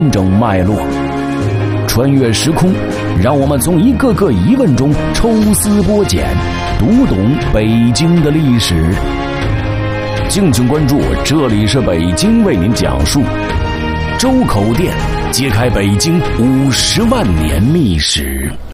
整脉络。穿越时空，让我们从一个个疑问中抽丝剥茧，读懂北京的历史。敬请关注，这里是北京为您讲述。周口店揭开北京50万年秘史。